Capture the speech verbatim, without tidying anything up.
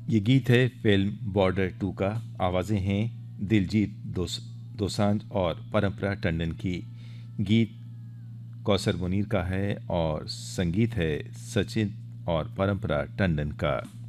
ये गीत है फिल्म बॉर्डर टू का। आवाज़ें हैं दिलजीत दोस, दोसांझ और परंपरा टंडन की। गीत कौसर मुनीर का है और संगीत है सचिन और परंपरा टंडन का।